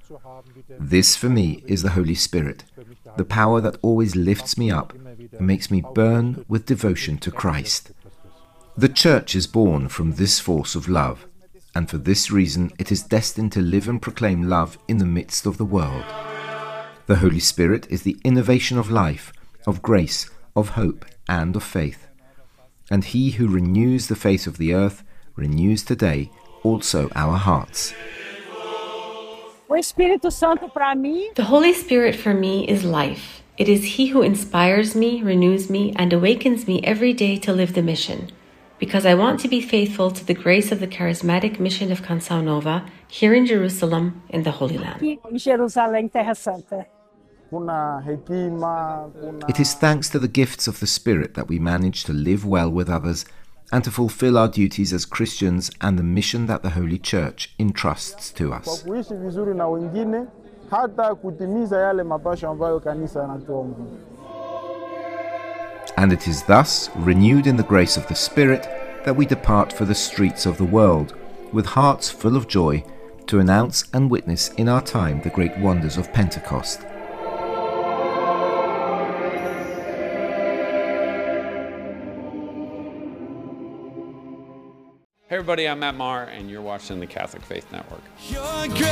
This, for me, is the Holy Spirit, the power that always lifts me up and makes me burn with devotion to Christ. The Church is born from this force of love, and for this reason it is destined to live and proclaim love in the midst of the world. The Holy Spirit is the innovation of life, of grace, of hope, and of faith. And He who renews the face of the earth renews today also our hearts. The Holy Spirit for me is life. It is He who inspires me, renews me, and awakens me every day to live the mission, because I want to be faithful to the grace of the charismatic mission of Canção Nova here in Jerusalem, in the Holy Land. It is thanks to the gifts of the Spirit that we manage to live well with others and to fulfill our duties as Christians and the mission that the Holy Church entrusts to us. And it is thus, renewed in the grace of the Spirit, that we depart for the streets of the world, with hearts full of joy, to announce and witness in our time the great wonders of Pentecost. Hey everybody, I'm Matt Maher, and you're watching the Catholic Faith Network.